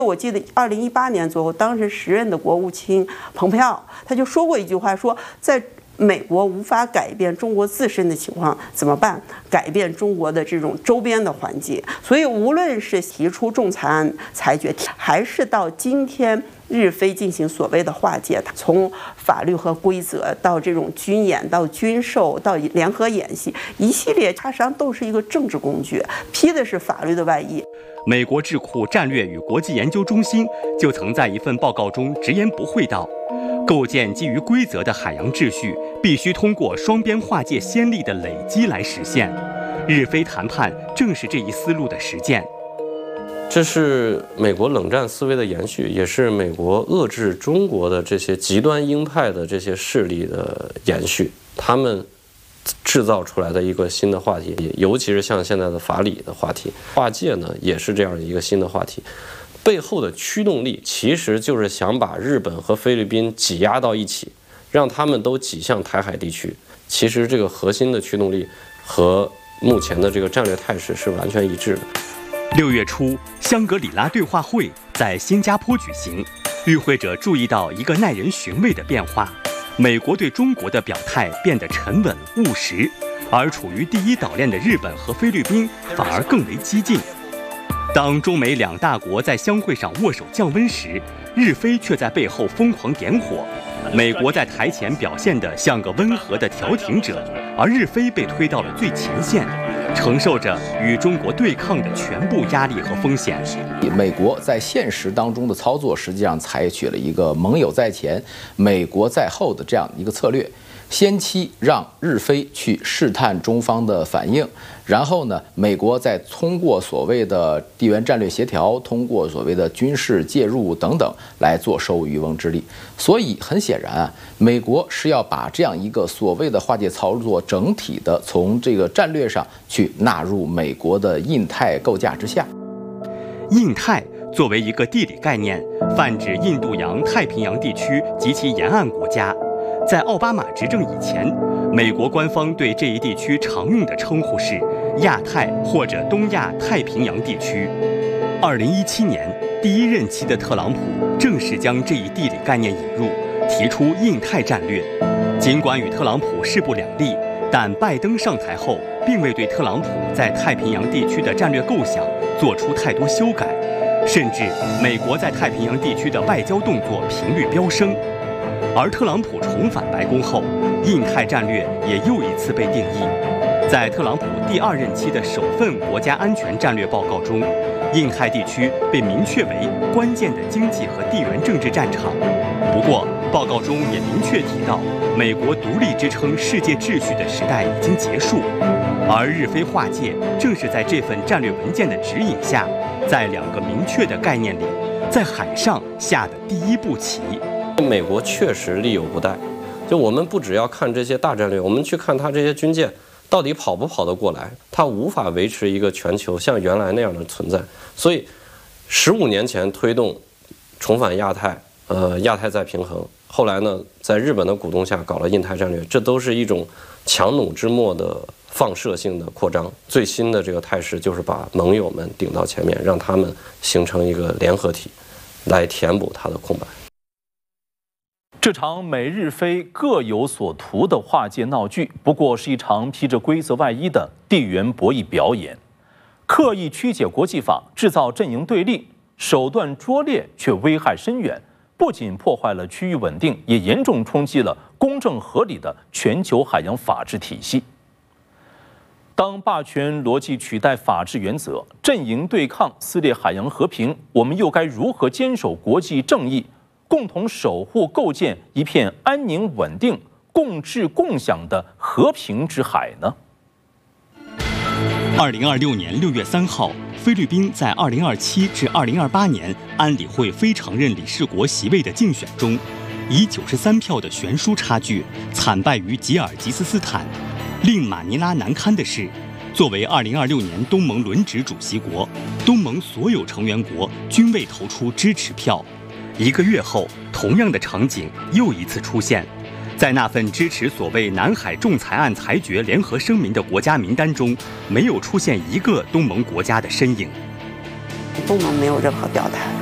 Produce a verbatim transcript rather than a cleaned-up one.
我记得二零一八年左右，当时时任的国务卿蓬佩奥他就说过一句话，说在美国无法改变中国自身的情况怎么办？改变中国的这种周边的环境。所以无论是提出仲裁案裁决，还是到今天日非进行所谓的划界，从法律和规则到这种军演到军售到联合演习，一系列它实际上都是一个政治工具，披的是法律的外衣。 美国智库战略与国际研究中心就曾在一份报告中直言不讳道，构建基于规则的海洋秩序必须通过双边划界先例的累积来实现。日非谈判正是这一思路的实践。 这是美国冷战思维的延续，也是美国遏制中国的这些极端鹰派的这些势力的延续。他们制造出来的一个新的话题，尤其是像现在的法理的话题，划界呢也是这样一个新的话题。背后的驱动力其实就是想把日本和菲律宾挤压到一起，让他们都挤向台海地区。其实这个核心的驱动力和目前的这个战略态势是完全一致的。 六月初，香格里拉对话会在新加坡举行，与会者注意到一个耐人寻味的变化：美国对中国的表态变得沉稳务实，而处于第一岛链的日本和菲律宾反而更为激进。当中美两大国在相会上握手降温时，日菲却在背后疯狂点火。美国在台前表现得像个温和的调停者，而日菲被推到了最前线，承受着与中国对抗的全部压力和风险。 美国在现实当中的操作，实际上采取了一个盟友在前，美国在后的这样一个策略。先期让日菲去试探中方的反应，然后呢，美国再通过所谓的地缘战略协调，通过所谓的军事介入等等来坐收渔翁之利。所以很显然啊，美国是要把这样一个所谓的划界操作整体的从这个战略上去纳入美国的印太构架之下。 印太作为一个地理概念，泛指印度洋、太平洋地区及其沿岸国家。在奥巴马执政以前，美国官方对这一地区常用的称呼是亚太或者东亚太平洋地区。二零一七年，第一任期的特朗普正式将这一地理概念引入，提出印太战略。尽管与特朗普势不两立，但拜登上台后并未对特朗普在太平洋地区的战略构想做出太多修改，甚至美国在太平洋地区的外交动作频率飙升。而特朗普重返白宫后，印太战略也又一次被定义。在特朗普第二任期的首份国家安全战略报告中，印太地区被明确为关键的经济和地缘政治战场。不过，报告中也明确提到，美国独立支撑世界秩序的时代已经结束，而日菲划界正是在这份战略文件的指引下，在两个明确的概念里，在海上下的第一步棋。 美国确实力有不逮，就我们不只要看这些大战略，我们去看它这些军舰到底跑不跑得过来，它无法维持一个全球像原来那样的存在。所以，十五年前推动重返亚太，呃，亚太再平衡，后来呢，在日本的鼓动下搞了印太战略，这都是一种强弩之末的放射性的扩张。最新的这个态势就是把盟友们顶到前面，让他们形成一个联合体，来填补它的空白。 这场美日菲各有所图的划界闹剧，不过是一场披着规则外衣的地缘博弈表演，刻意曲解国际法，制造阵营对立，手段拙劣却危害深远，不仅破坏了区域稳定，也严重冲击了公正合理的全球海洋法治体系。当霸权逻辑取代法治原则，阵营对抗撕裂海洋和平，我们又该如何坚守国际正义，共同守护构建一片安宁稳定、共治共享的和平之海呢？ 二零二六年六月三号，菲律宾在二零二七至二零二八年安理会非常任理事国席位的竞选中，以九十三票的悬殊差距惨败于吉尔吉斯斯坦。令马尼拉难堪的是，作为二零二六年东盟轮值主席国，东盟所有成员国均未投出支持票。一个月后，同样的场景又一次出现，在那份支持所谓南海仲裁案裁决联合声明的国家名单中，没有出现一个东盟国家的身影。 东盟没有任何表态。